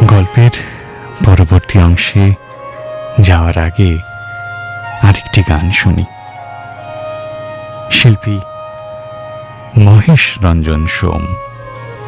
গল্পের পরবর্তী অংশে যাওয়ার আগে আরেকটি গান শুনি। শিল্পী মহেশ রঞ্জন সোম।